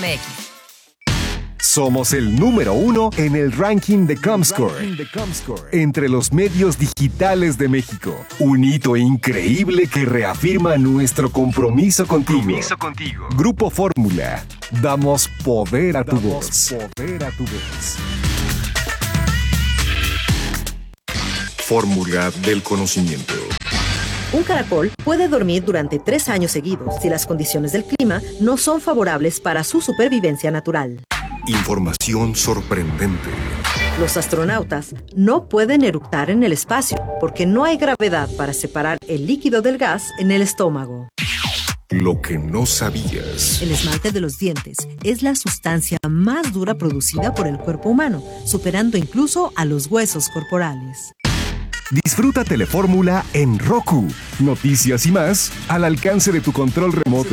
.mx. Somos el número 1 en el ranking de Comscore, entre los medios digitales de México. Un hito increíble que reafirma nuestro compromiso contigo. Grupo Fórmula. Damos poder a tu voz. Fórmula del conocimiento. Un caracol puede dormir durante 3 años seguidos si las condiciones del clima no son favorables para su supervivencia natural. Información sorprendente. Los astronautas no pueden eructar en el espacio porque no hay gravedad para separar el líquido del gas en el estómago. Lo que no sabías. El esmalte de los dientes es la sustancia más dura producida por el cuerpo humano, superando incluso a los huesos corporales. Disfruta Telefórmula en Roku. Noticias y más al alcance de tu control remoto.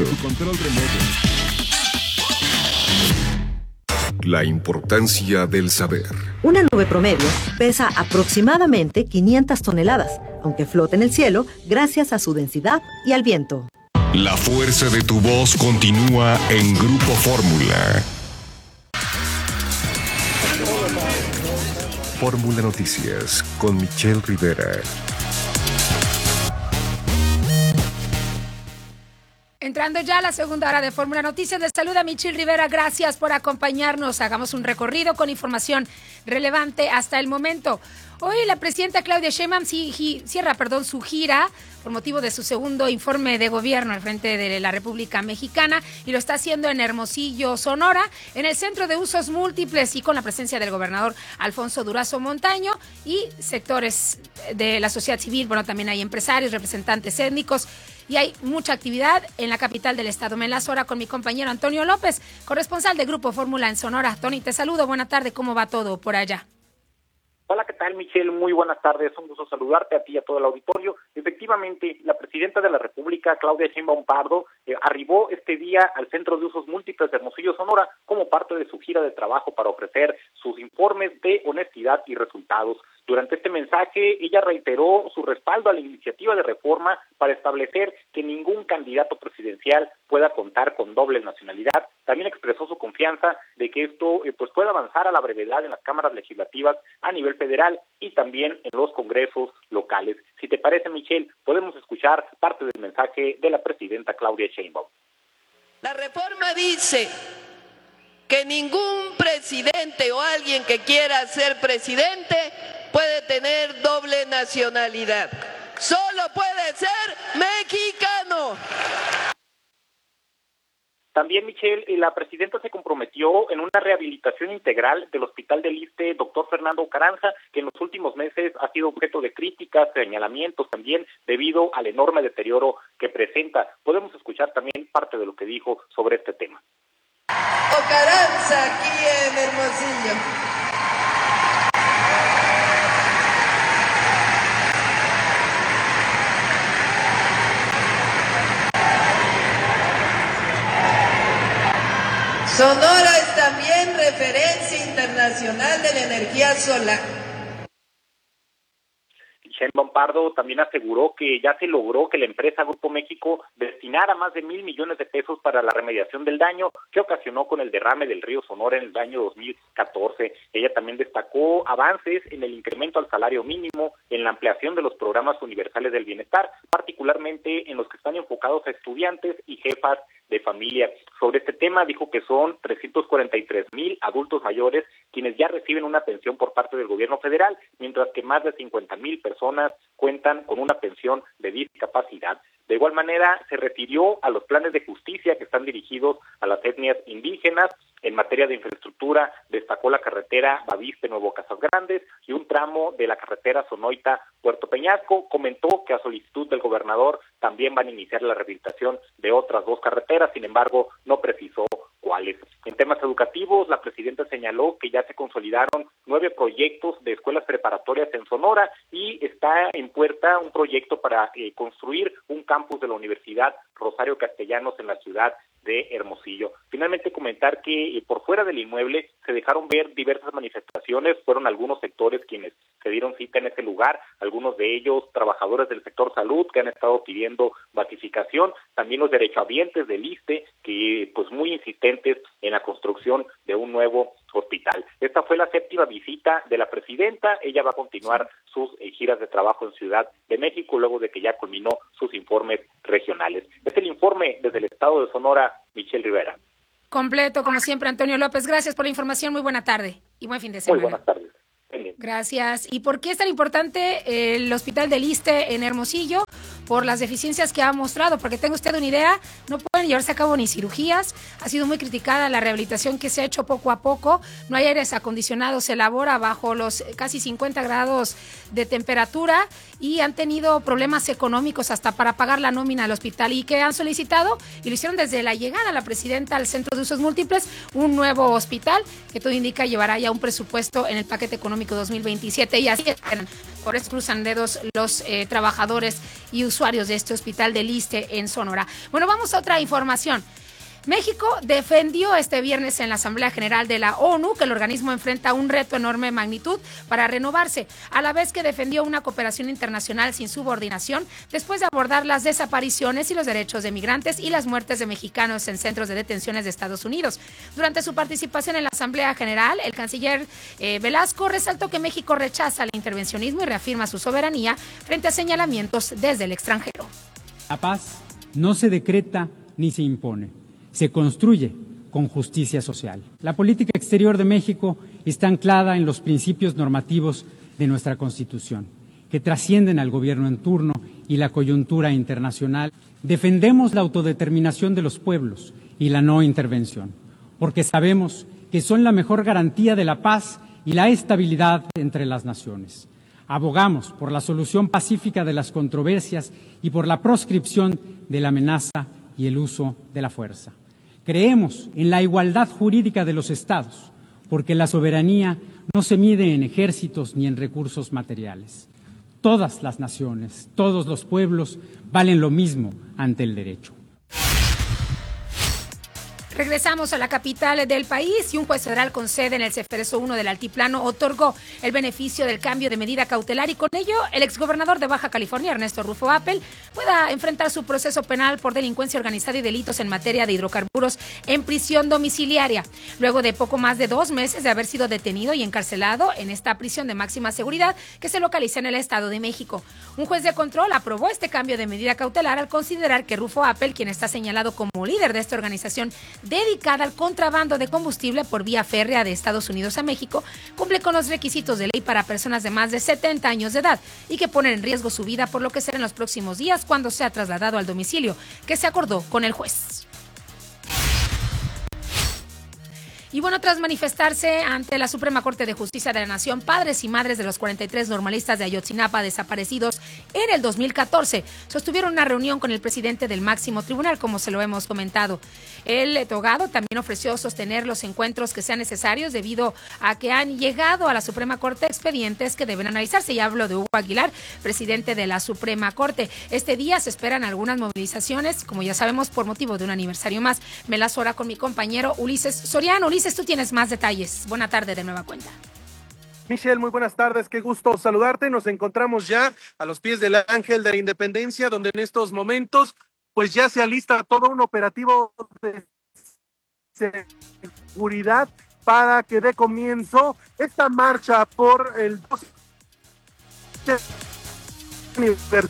La importancia del saber. Una nube promedio pesa aproximadamente 500 toneladas, aunque flota en el cielo gracias a su densidad y al viento. La fuerza de tu voz continúa en Grupo Fórmula. Fórmula Noticias con Michelle Rivera. Entrando ya a la segunda hora de Fórmula Noticias, les saluda Michelle Rivera. Gracias por acompañarnos. Hagamos un recorrido con información relevante hasta el momento. Hoy la presidenta Claudia Sheinbaum cierra su gira por motivo de su segundo informe de gobierno al frente de la República Mexicana y lo está haciendo en Hermosillo, Sonora, en el Centro de Usos Múltiples y con la presencia del gobernador Alfonso Durazo Montaño y sectores de la sociedad civil. Bueno, también hay empresarios, representantes étnicos y hay mucha actividad en la capital del estado. Me enlazo ahora con mi compañero Antonio López, corresponsal de Grupo Fórmula en Sonora. Tony, te saludo. Buena tarde. ¿Cómo va todo por allá? Hola, ¿qué tal, Michelle? Muy buenas tardes. Un gusto saludarte a ti y a todo el auditorio. Efectivamente, la presidenta de la República, Claudia Sheinbaum Pardo, arribó este día al Centro de Usos Múltiples de Hermosillo, Sonora, como parte de su gira de trabajo para ofrecer sus informes de honestidad y resultados. Durante este mensaje, ella reiteró su respaldo a la iniciativa de reforma para establecer que ningún candidato presidencial pueda contar con doble nacionalidad. También expresó su confianza de que esto pueda avanzar a la brevedad en las cámaras legislativas a nivel federal y también en los congresos locales. Si te parece, Michelle, podemos escuchar parte del mensaje de la presidenta Claudia Sheinbaum. La reforma dice que ningún presidente o alguien que quiera ser presidente puede tener doble nacionalidad. Solo puede ser mexicano. También, Michelle, la presidenta se comprometió en una rehabilitación integral del Hospital del Iste, doctor Fernando Carranza, que en los últimos meses ha sido objeto de críticas, señalamientos también, debido al enorme deterioro que presenta. Podemos escuchar también parte de lo que dijo sobre este tema. Carranza aquí en Hermosillo. Sonora es también referencia internacional de la energía solar. Sheinbaum Pardo también aseguró que ya se logró que la empresa Grupo México destinara más de 1,000 millones de pesos para la remediación del daño que ocasionó con el derrame del río Sonora en el año 2014. Ella también destacó avances en el incremento al salario mínimo, en la ampliación de los programas universales del bienestar, particularmente en los que están enfocados a estudiantes y jefas de familia. Sobre este tema dijo que son 343,000 adultos mayores quienes ya reciben una pensión por parte del gobierno federal, mientras que más de 50,000 personas cuentan con una pensión de discapacidad. De igual manera, se refirió a los planes de justicia que están dirigidos a las etnias indígenas. En materia de infraestructura, destacó la carretera Bavispe-Nuevo Casas Grandes y un tramo de la carretera Sonoita-Puerto Peñasco. Comentó que a solicitud del gobernador también van a iniciar la rehabilitación de otras 2 carreteras, sin embargo, no precisó cuáles. En temas educativos, la presidenta señaló que ya se consolidaron 9 proyectos de escuelas preparatorias en Sonora y está en puerta un proyecto para construir un campus de la Universidad Rosario Castellanos en la ciudad de Hermosillo. Finalmente, comentar que por fuera del inmueble se dejaron ver diversas manifestaciones, fueron algunos sectores quienes se dieron cita en ese lugar, algunos de ellos trabajadores del sector salud que han estado pidiendo batificación, también los derechohabientes del ISSSTE que y pues muy insistentes en la construcción de un nuevo hospital. Esta fue la 7ª visita de la presidenta. Ella va a continuar sus giras de trabajo en Ciudad de México luego de que ya culminó sus informes regionales. Es el informe desde el estado de Sonora, Michelle Rivera. Completo, como siempre, Antonio López. Gracias por la información. Muy buena tarde y buen fin de semana. Muy buenas tardes. Gracias. ¿Y por qué es tan importante el Hospital del Iste en Hermosillo? Por las deficiencias que ha mostrado, porque tenga usted una idea, no pueden llevarse a cabo ni cirugías, ha sido muy criticada la rehabilitación que se ha hecho poco a poco, no hay aires acondicionados, se elabora bajo los casi 50 grados de temperatura y han tenido problemas económicos hasta para pagar la nómina del hospital y que han solicitado, y lo hicieron desde la llegada de la presidenta al Centro de Usos Múltiples, un nuevo hospital que todo indica llevará ya un presupuesto en el paquete económico 2027 y así esperan. Por eso cruzan dedos los trabajadores y usuarios de este hospital del Iste en Sonora. Bueno, vamos a otra información. México defendió este viernes en la Asamblea General de la ONU que el organismo enfrenta un reto enorme de magnitud para renovarse, a la vez que defendió una cooperación internacional sin subordinación después de abordar las desapariciones y los derechos de migrantes y las muertes de mexicanos en centros de detenciones de Estados Unidos. Durante su participación en la Asamblea General, el canciller Velasco resaltó que México rechaza el intervencionismo y reafirma su soberanía frente a señalamientos desde el extranjero. La paz no se decreta ni se impone. Se construye con justicia social. La política exterior de México está anclada en los principios normativos de nuestra Constitución, que trascienden al gobierno en turno y la coyuntura internacional. Defendemos la autodeterminación de los pueblos y la no intervención, porque sabemos que son la mejor garantía de la paz y la estabilidad entre las naciones. Abogamos por la solución pacífica de las controversias y por la proscripción de la amenaza y el uso de la fuerza. Creemos en la igualdad jurídica de los Estados, porque la soberanía no se mide en ejércitos ni en recursos materiales. Todas las naciones, todos los pueblos valen lo mismo ante el derecho. Regresamos a la capital del país y un juez federal con sede en el Ceferezo 1 del Altiplano otorgó el beneficio del cambio de medida cautelar y con ello el exgobernador de Baja California, Ernesto Rufo Appel, pueda enfrentar su proceso penal por delincuencia organizada y delitos en materia de hidrocarburos en prisión domiciliaria. Luego de poco más de 2 meses de haber sido detenido y encarcelado en esta prisión de máxima seguridad que se localiza en el Estado de México. Un juez de control aprobó este cambio de medida cautelar al considerar que Rufo Appel, quien está señalado como líder de esta organización dedicada al contrabando de combustible por vía férrea de Estados Unidos a México, cumple con los requisitos de ley para personas de más de 70 años de edad y que ponen en riesgo su vida, por lo que será en los próximos días cuando sea trasladado al domicilio que se acordó con el juez. Y bueno, tras manifestarse ante la Suprema Corte de Justicia de la Nación, padres y madres de los 43 normalistas de Ayotzinapa desaparecidos en el 2014 sostuvieron una reunión con el presidente del máximo tribunal, como se lo hemos comentado. El togado también ofreció sostener los encuentros que sean necesarios debido a que han llegado a la Suprema Corte expedientes que deben analizarse. Y hablo de Hugo Aguilar, presidente de la Suprema Corte. Este día se esperan algunas movilizaciones, como ya sabemos, por motivo de un aniversario más. Me las hora con mi compañero Ulises Soriano. Ulises, tú tienes más detalles. Buena tarde de nueva cuenta. Michelle, muy buenas tardes, qué gusto saludarte. Nos encontramos ya a los pies del Ángel de la Independencia, donde en estos momentos pues ya se alista todo un operativo de seguridad para que dé comienzo esta marcha por el 12 aniversario.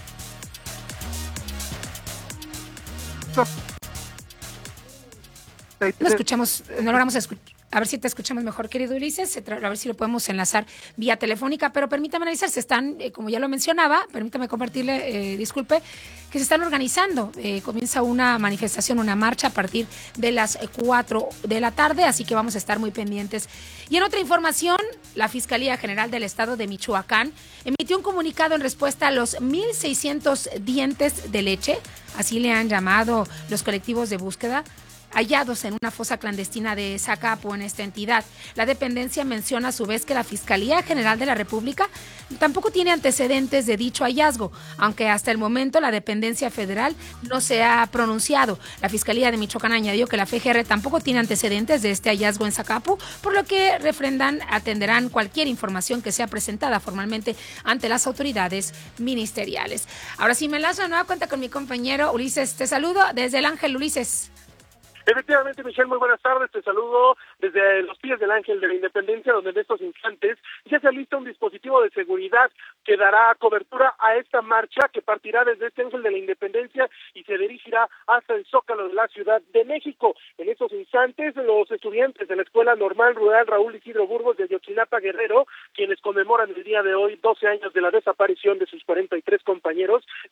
No escuchamos, no logramos escuchar. A ver si te escuchamos mejor, querido Ulises, a ver si lo podemos enlazar vía telefónica, pero permítame analizar, se están, como ya lo mencionaba, permítame compartirle, disculpe, que se están organizando. Comienza una manifestación, una marcha a partir de las 4 de la tarde, así que vamos a estar muy pendientes. Y en otra información, la Fiscalía General del Estado de Michoacán emitió un comunicado en respuesta a los 1,600 dientes de leche, así le han llamado los colectivos de búsqueda, hallados en una fosa clandestina de Zacapu en esta entidad. La dependencia menciona a su vez que la Fiscalía General de la República tampoco tiene antecedentes de dicho hallazgo, aunque hasta el momento la dependencia federal no se ha pronunciado. La Fiscalía de Michoacán añadió que la FGR tampoco tiene antecedentes de este hallazgo en Zacapu, por lo que atenderán cualquier información que sea presentada formalmente ante las autoridades ministeriales. Ahora sí me enlazo de nueva cuenta con mi compañero Ulises. Te saludo desde el Ángel, Ulises. Efectivamente, Michelle, muy buenas tardes. Te saludo desde los pies del Ángel de la Independencia, donde en estos instantes ya se alista un dispositivo de seguridad que dará cobertura a esta marcha que partirá desde este Ángel de la Independencia y se dirigirá hasta el Zócalo de la Ciudad de México. En estos instantes, los estudiantes de la Escuela Normal Rural Raúl Isidro Burgos de Ayotzinapa, Guerrero, quienes conmemoran el día de hoy 12 años de la desaparición de sus 43 compañeros,